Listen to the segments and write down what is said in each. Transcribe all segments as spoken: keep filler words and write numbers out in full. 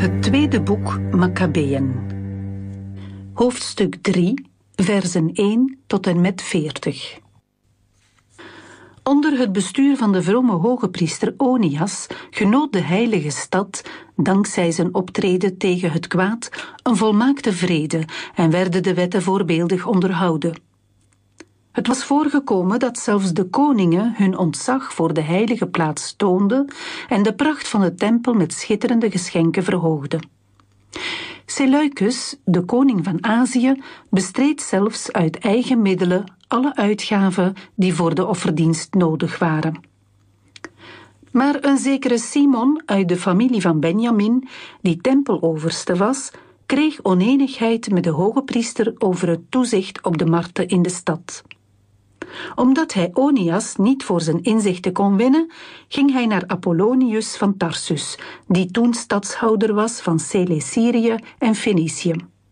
Het tweede boek Makkabeeën. Hoofdstuk drie, versen één tot en met veertig. Onder het bestuur van de vrome hogepriester Onias genoot de heilige stad, dankzij zijn optreden tegen het kwaad, een volmaakte vrede en werden de wetten voorbeeldig onderhouden. Het was voorgekomen dat zelfs de koningen hun ontzag voor de heilige plaats toonden en de pracht van de tempel met schitterende geschenken verhoogden. Seleucus, de koning van Azië, bestreed zelfs uit eigen middelen alle uitgaven die voor de offerdienst nodig waren. Maar een zekere Simon uit de familie van Benjamin, die tempeloverste was, kreeg onenigheid met de hogepriester over het toezicht op de markten in de stad. Omdat hij Onias niet voor zijn inzichten kon winnen, ging hij naar Apollonius van Tarsus, die toen stadshouder was van Celesyrië en Fenicië.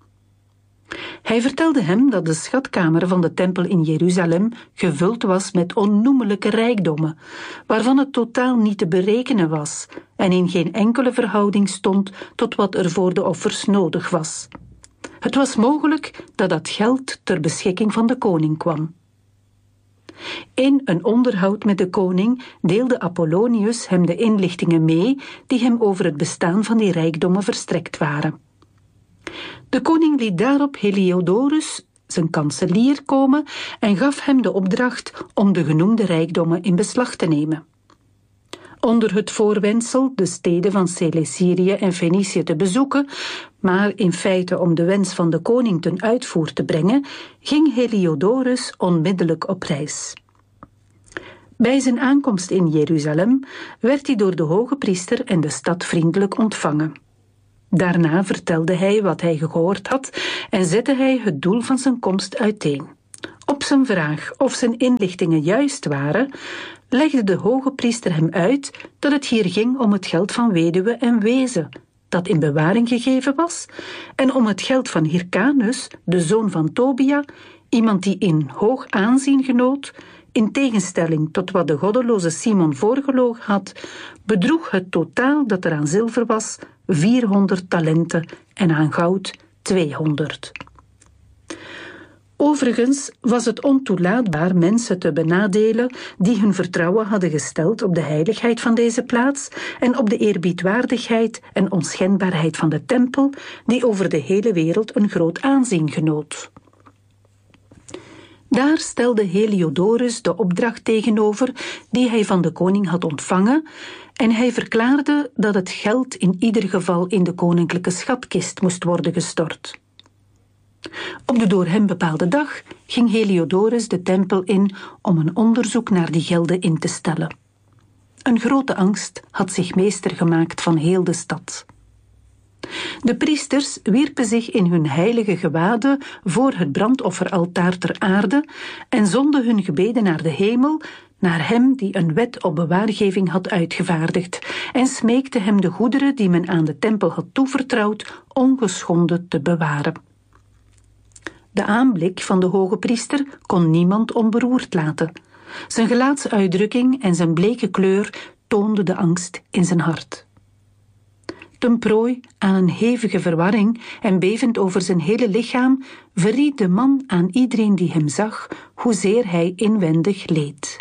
Hij vertelde hem dat de schatkamer van de tempel in Jeruzalem gevuld was met onnoemelijke rijkdommen, waarvan het totaal niet te berekenen was en in geen enkele verhouding stond tot wat er voor de offers nodig was. Het was mogelijk dat dat geld ter beschikking van de koning kwam. In een onderhoud met de koning deelde Apollonius hem de inlichtingen mee die hem over het bestaan van die rijkdommen verstrekt waren. De koning liet daarop Heliodorus, zijn kanselier, komen en gaf hem de opdracht om de genoemde rijkdommen in beslag te nemen. Onder het voorwendsel de steden van Celesyrië en Fenicië te bezoeken, maar in feite om de wens van de koning ten uitvoer te brengen, ging Heliodorus onmiddellijk op reis. Bij zijn aankomst in Jeruzalem werd hij door de hogepriester en de stad vriendelijk ontvangen. Daarna vertelde hij wat hij gehoord had en zette hij het doel van zijn komst uiteen. Op zijn vraag of zijn inlichtingen juist waren, legde de hogepriester hem uit dat het hier ging om het geld van weduwe en wezen, dat in bewaring gegeven was, en om het geld van Hyrcanus, de zoon van Tobia, iemand die in hoog aanzien genoot. In tegenstelling tot wat de goddeloze Simon voorgelogen had, bedroeg het totaal dat er aan zilver was vierhonderd talenten en aan goud tweehonderd. Overigens was het ontoelaatbaar mensen te benadelen die hun vertrouwen hadden gesteld op de heiligheid van deze plaats en op de eerbiedwaardigheid en onschendbaarheid van de tempel, die over de hele wereld een groot aanzien genoot. Daar stelde Heliodorus de opdracht tegenover die hij van de koning had ontvangen en hij verklaarde dat het geld in ieder geval in de koninklijke schatkist moest worden gestort. Op de door hem bepaalde dag ging Heliodorus de tempel in om een onderzoek naar die gelden in te stellen. Een grote angst had zich meester gemaakt van heel de stad. De priesters wierpen zich in hun heilige gewaden voor het brandofferaltaar ter aarde en zonden hun gebeden naar de hemel, naar hem die een wet op bewaargeving had uitgevaardigd, en smeekten hem de goederen die men aan de tempel had toevertrouwd ongeschonden te bewaren. De aanblik van de hogepriester kon niemand onberoerd laten. Zijn gelaatsuitdrukking en zijn bleke kleur toonden de angst in zijn hart. Ten prooi aan een hevige verwarring en bevend over zijn hele lichaam, verried de man aan iedereen die hem zag hoezeer hij inwendig leed.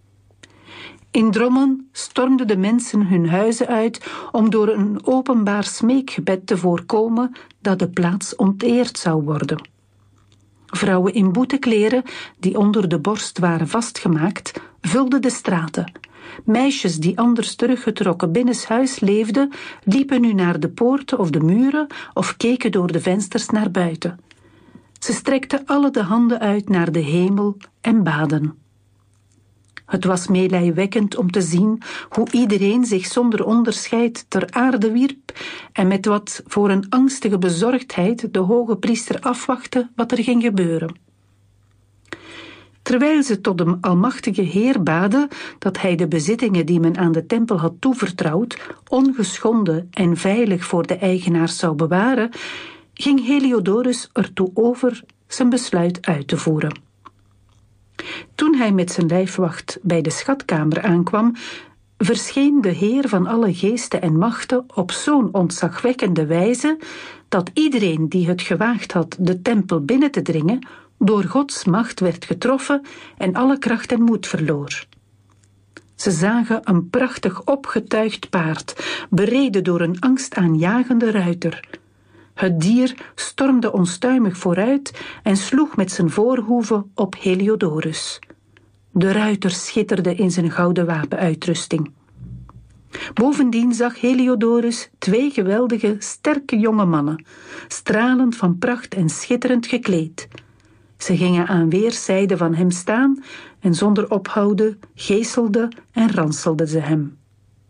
In drommen stormden de mensen hun huizen uit om door een openbaar smeekgebed te voorkomen dat de plaats onteerd zou worden. Vrouwen in boetekleren, die onder de borst waren vastgemaakt, vulden de straten. Meisjes die anders teruggetrokken binnenshuis leefden, liepen nu naar de poorten of de muren of keken door de vensters naar buiten. Ze strekten alle de handen uit naar de hemel en baden. Het was meelijwekkend om te zien hoe iedereen zich zonder onderscheid ter aarde wierp en met wat voor een angstige bezorgdheid de hogepriester afwachtte wat er ging gebeuren. Terwijl ze tot de almachtige Heer baden dat hij de bezittingen die men aan de tempel had toevertrouwd ongeschonden en veilig voor de eigenaars zou bewaren, ging Heliodorus ertoe over zijn besluit uit te voeren. Toen hij met zijn lijfwacht bij de schatkamer aankwam, verscheen de Heer van alle geesten en machten op zo'n ontzagwekkende wijze dat iedereen die het gewaagd had de tempel binnen te dringen, door Gods macht werd getroffen en alle kracht en moed verloor. Ze zagen een prachtig opgetuigd paard, bereden door een angstaanjagende ruiter. Het dier stormde onstuimig vooruit en sloeg met zijn voorhoeven op Heliodorus. De ruiter schitterde in zijn gouden wapenuitrusting. Bovendien zag Heliodorus twee geweldige, sterke jonge mannen, stralend van pracht en schitterend gekleed. Ze gingen aan weerszijden van hem staan en zonder ophouden geeselden en ranselden ze hem.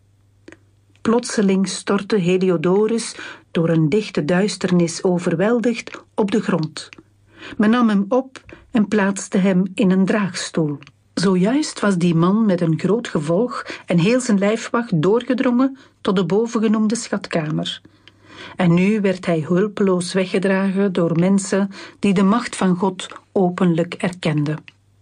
Plotseling stortte Heliodorus, door een dichte duisternis overweldigd, op de grond. Men nam hem op en plaatste hem in een draagstoel. Zojuist was die man met een groot gevolg en heel zijn lijfwacht doorgedrongen tot de bovengenoemde schatkamer. En nu werd hij hulpeloos weggedragen door mensen die de macht van God openlijk erkenden.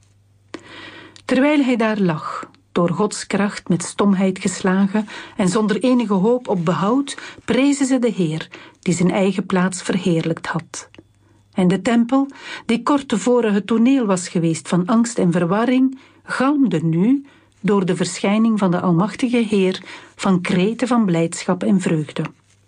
Terwijl hij daar lag, door Gods kracht met stomheid geslagen en zonder enige hoop op behoud, prezen ze de Heer, die zijn eigen plaats verheerlijkt had. En de tempel, die kort tevoren het toneel was geweest van angst en verwarring, galmde nu, door de verschijning van de Almachtige Heer, van kreten van blijdschap en vreugde.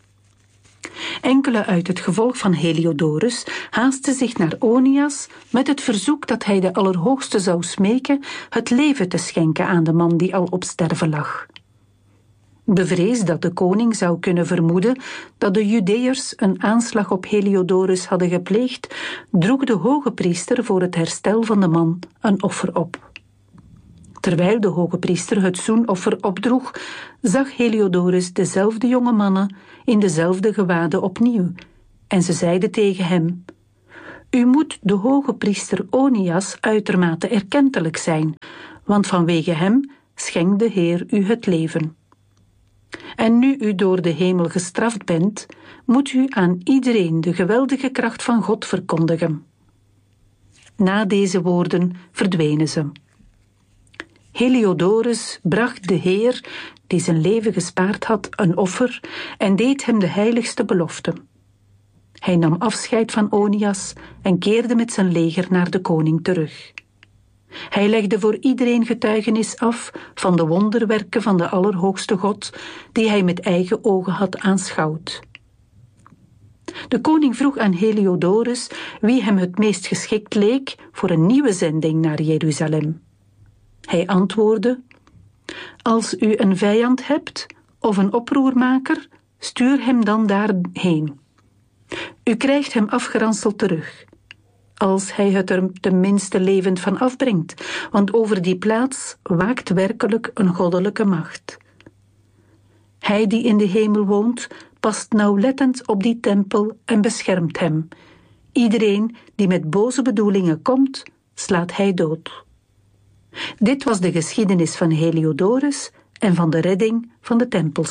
Enkele uit het gevolg van Heliodorus haasten zich naar Onias met het verzoek dat hij de Allerhoogste zou smeken het leven te schenken aan de man die al op sterven lag. Bevreesd dat de koning zou kunnen vermoeden dat de Judeërs een aanslag op Heliodorus hadden gepleegd, droeg de hoge priester voor het herstel van de man een offer op. Terwijl de hoge priester het zoenoffer opdroeg, zag Heliodorus dezelfde jonge mannen in dezelfde gewaden opnieuw, en ze zeiden tegen hem: U moet de hoge priester Onias uitermate erkentelijk zijn, want vanwege hem schenkt de Heer u het leven. En nu u door de hemel gestraft bent, moet u aan iedereen de geweldige kracht van God verkondigen. Na deze woorden verdwenen ze. Heliodorus bracht de Heer, die zijn leven gespaard had, een offer en deed hem de heiligste belofte. Hij nam afscheid van Onias en keerde met zijn leger naar de koning terug. Hij legde voor iedereen getuigenis af van de wonderwerken van de Allerhoogste God, die hij met eigen ogen had aanschouwd. De koning vroeg aan Heliodorus wie hem het meest geschikt leek voor een nieuwe zending naar Jeruzalem. Hij antwoordde: Als u een vijand hebt of een oproermaker, stuur hem dan daarheen. U krijgt hem afgeranseld terug, als hij het er tenminste levend van afbrengt, want over die plaats waakt werkelijk een goddelijke macht. Hij die in de hemel woont, past nauwlettend op die tempel en beschermt hem. Iedereen die met boze bedoelingen komt, slaat hij dood. Dit was de geschiedenis van Heliodorus en van de redding van de tempel.